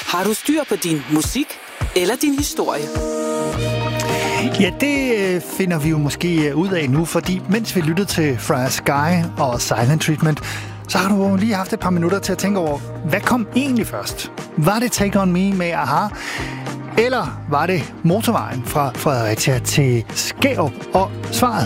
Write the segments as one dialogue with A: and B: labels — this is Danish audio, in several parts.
A: Har du styr på din musik eller din historie?
B: Ja, det finder vi jo måske ud af nu, fordi mens vi lyttede til Friar Sky og Silent Treatment, så har du lige haft et par minutter til at tænke over, hvad kom egentlig først? Var det Take On Me med AHA? Eller var det motorvejen fra Fredericia til Skærup? Og svaret?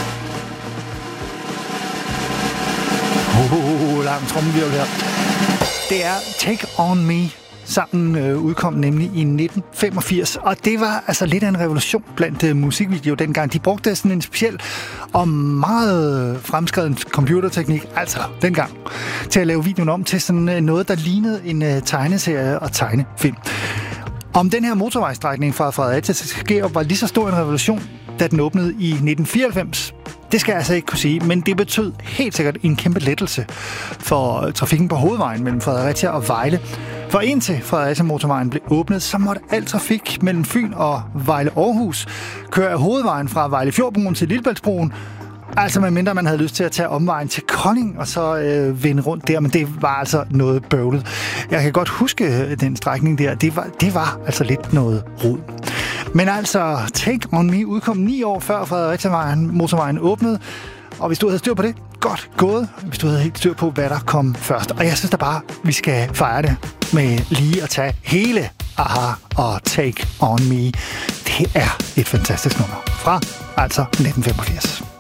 B: Lang trommevirvel her. Det er Take On Me. Sangen udkom nemlig i 1985, og det var altså lidt af en revolution blandt musikvideoer dengang. De brugte sådan en speciel og meget fremskreden computerteknik, altså dengang, til at lave videoen om til sådan noget, der lignede en tegneserie og tegnefilm. Om den her motorvejsstrækning fra Fredericia til Skærup var lige så stor en revolution, da den åbnede i 1994, det skal jeg altså ikke kunne sige, men det betød helt sikkert en kæmpe lettelse for trafikken på hovedvejen mellem Fredericia og Vejle. For indtil Fredericia-motorvejen blev åbnet, så måtte al trafik mellem Fyn og Vejle-Aarhus køre af hovedvejen fra Vejle-Fjordbroen til Lillebæltsbroen. Altså medmindre man havde lyst til at tage omvejen til Kolding og så vende rundt der, men det var altså noget bøvlet. Jeg kan godt huske den strækning der, det var altså lidt noget rod. Men altså, Take On Me udkom 9 år før Fredericia-motorvejen åbnede, og hvis du havde styr på det, godt gået. Hvis du havde helt styr på, hvad der kom først. Og jeg synes da bare, vi skal fejre det med lige at tage hele AHA og Take On Me. Det er et fantastisk nummer fra altså 1985.